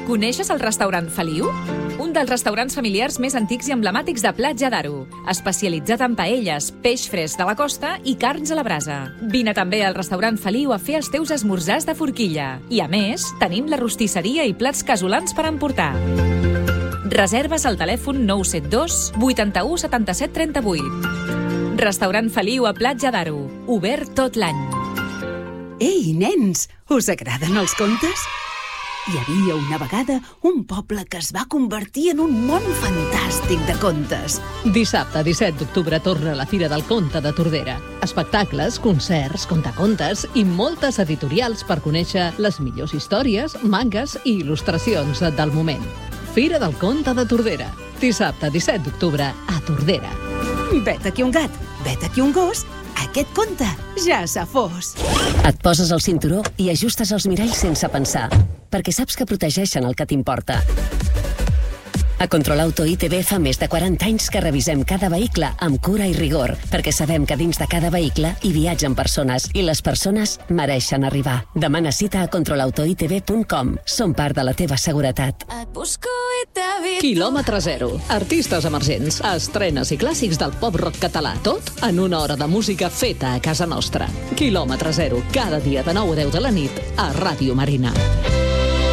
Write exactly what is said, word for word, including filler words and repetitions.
Coneixes el restaurant Feliu? Un dels restaurants familiars més antics i emblemàtics de Platja d'Aro, especialitzat en paelles, peix fresc de la costa i carns a la brasa. Vine també al restaurant Feliu a fer els teus esmorzars de forquilla. I a més, tenim la rostisseria i plats casolans per emportar. Reserves al telèfon nou set dos vuitanta-u setanta-set trenta-vuit. Restaurant Feliu a Platja d'Aro, obert tot l'any. Ei, nens, us agraden els contes? Hi havia una vegada un poble que es va convertir en un món fantàstic de contes. Dissabte disset d'octubre torna la Fira del Conte de Tordera. Espectacles, concerts, contacontes i moltes editorials per conèixer les millors històries, mangas i il·lustracions del moment. Fira del Conte de Tordera. Dissabte disset d'octubre a Tordera. Vet aquí un gat, vet aquí un gos. Aquest conte ja s'ha fos. Et poses el cinturó i ajustes els miralls sense pensar, perquè saps que protegeixen el que t'importa. A Control Auto I T V fa més de quaranta anys que revisem cada vehicle amb cura i rigor, perquè sabem que dins de cada vehicle hi viatgen persones i les persones mereixen arribar. Demana cita a control auto i t v punt com. Som part de la teva seguretat. Quilòmetre zero. Artistes emergents, estrenes i clàssics del pop-rock català. Tot en una hora de música feta a casa nostra. Quilòmetre zero. Cada dia de nou a deu de la nit a Ràdio Marina.